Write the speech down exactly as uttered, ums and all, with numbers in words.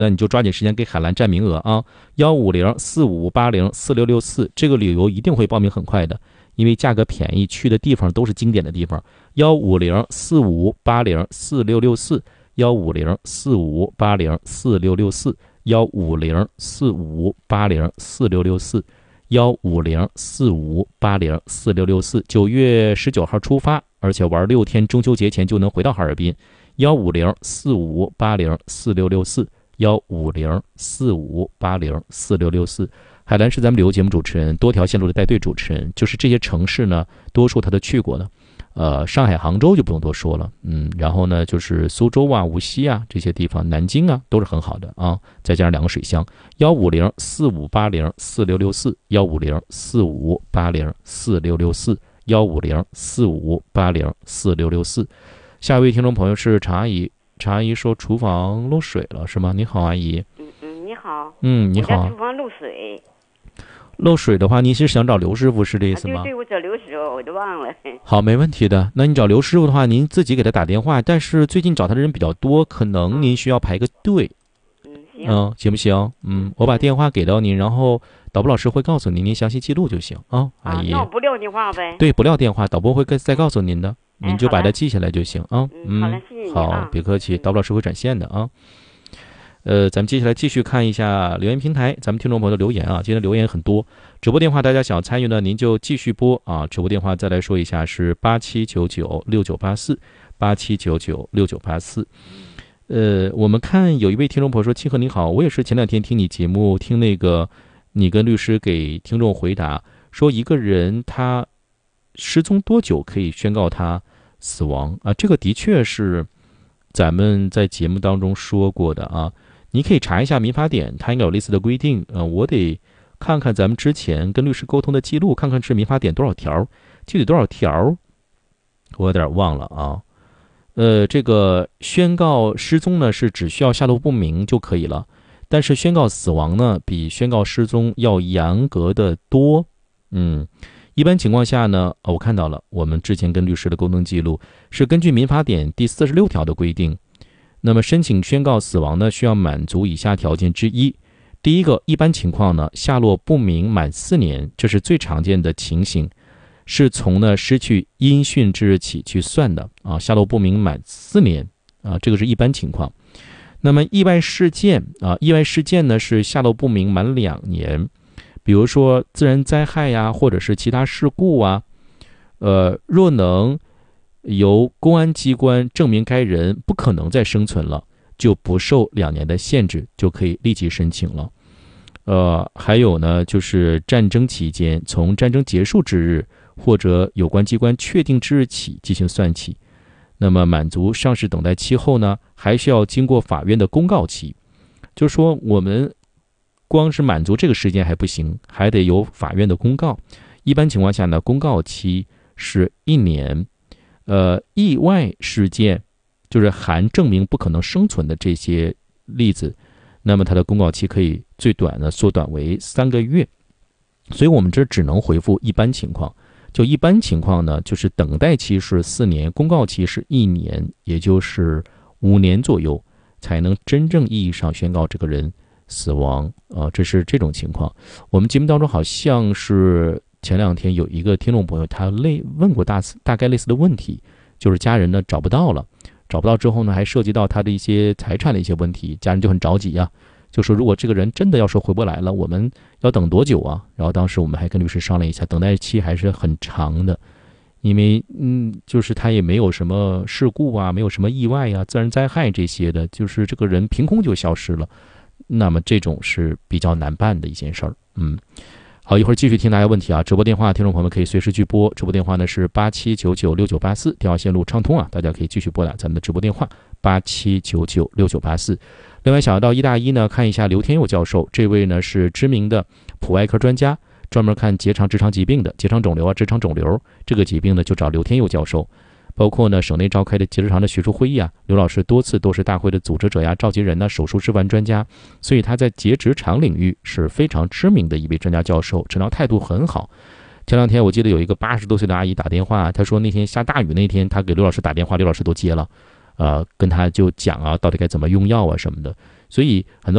那你就抓紧时间给海蓝占名额啊！幺五零四五八零四六六四，这个旅游一定会报名很快的，因为价格便宜，去的地方都是经典的地方。幺五零四五八零四六六四，幺五零四五八零四六六四，幺五零四五八零四六六四，幺五零四五八零四六六四。九月十九号出发，而且玩六天，中秋节前就能回到哈尔滨。幺五零四五八零四六六四。幺五零四五八零四六六四，海蓝是咱们旅游节目主持人，多条线路的带队主持人。就是这些城市呢，多数他都去过的，呃，上海、杭州就不用多说了，嗯，然后呢，就是苏州啊、无锡啊这些地方，南京啊都是很好的啊，再加上两个水乡。幺五零四五八零四六六四，幺五零四五八零四六六四，幺五零四五八零四六六四。下一位听众朋友是常阿姨。常阿姨说厨房漏水了是吗？你好，阿姨。 嗯嗯，你好。 嗯，你好。 厨房漏水。 漏水的话，您是想找刘师傅是这意思吗？ 啊、对对，我找刘师傅，我都忘了。 好，没问题的。那你找刘师傅的话，您自己给他打电话。但是最近找他的人比较多，可能您需要排个队。 嗯，行。 嗯，行不行？嗯，我把电话给到您，然后导播老师会告诉您，您详细记录就行啊，阿姨。 啊，那我不撂电话呗？ 对，不撂电话，导播会再告诉您的。您就把它记下来就行啊。 嗯，好了，谢谢你啊。 好，别客气，导播老师会转线的啊。呃，咱们接下来继续看一下留言平台，咱们听众朋友的留言啊，今天留言很多。直播电话大家想参与呢，您就继续拨啊。直播电话再来说一下是八七九九六九八四，八七九九六九八四。呃，我们看有一位听众朋友说：“清河你好，我也是前两天听你节目，听那个你跟律师给听众回答说，一个人他失踪多久可以宣告他死亡啊？这个的确是咱们在节目当中说过的啊。你可以查一下民法典，它应该有类似的规定。呃，我得看看咱们之前跟律师沟通的记录，看看是民法典多少条，具体多少条，我有点忘了啊。呃，这个宣告失踪呢，是只需要下落不明就可以了，但是宣告死亡呢，比宣告失踪要严格的多。嗯。一般情况下呢，我看到了，我们之前跟律师的沟通记录是根据民法典第四十六条的规定。那么申请宣告死亡呢，需要满足以下条件之一。第一个，一般情况呢，下落不明满四年，这是最常见的情形，是从呢失去音讯之日起去算的啊。下落不明满四年啊，这个是一般情况。那么意外事件啊，意外事件呢是下落不明满两年。比如说自然灾害呀，或者是其他事故啊，呃，若能由公安机关证明该人不可能再生存了，就不受两年的限制，就可以立即申请了。呃，还有呢，就是战争期间，从战争结束之日或者有关机关确定之日起进行算起。那么满足上市等待期后呢，还需要经过法院的公告期，就是说我们光是满足这个时间还不行，还得有法院的公告。一般情况下呢，公告期是一年。呃，意外事件就是含证明不可能生存的这些例子，那么它的公告期可以最短呢缩短为三个月。所以我们这只能回复一般情况。就一般情况呢，就是等待期是四年，公告期是一年，也就是五年左右才能真正意义上宣告这个人死亡啊、呃，这是这种情况。我们节目当中好像是前两天有一个听众朋友，他类问过大大概类似的问题，就是家人呢找不到了，找不到之后呢，还涉及到他的一些财产的一些问题，家人就很着急呀、啊，就说如果这个人真的要说回不来了，我们要等多久啊？然后当时我们还跟律师商量一下，等待期还是很长的，因为嗯，就是他也没有什么事故啊，没有什么意外啊，自然灾害这些的，就是这个人凭空就消失了。那么这种是比较难办的一件事儿，嗯，好，一会儿继续听大家问题啊。直播电话，听众朋友们可以随时去拨，直播电话呢是八七九九六九八四，电话线路畅通啊，大家可以继续拨打咱们的直播电话八七九九六九八四。另外，想要到一大一呢，看一下刘天佑教授，这位呢是知名的普外科专家，专门看结肠直肠疾病的，结肠肿瘤啊、直肠肿瘤这个疾病呢，就找刘天佑教授。包括呢，省内召开的结直肠的学术会议啊，刘老师多次都是大会的组织者呀、召集人呢、手术示范专家，所以他在结直肠领域是非常知名的一位专家教授，诊疗态度很好。前两天我记得有一个八十多岁的阿姨打电话，她说那天下大雨那天，她给刘老师打电话，刘老师都接了，呃，跟他就讲啊，到底该怎么用药啊什么的。 所以很多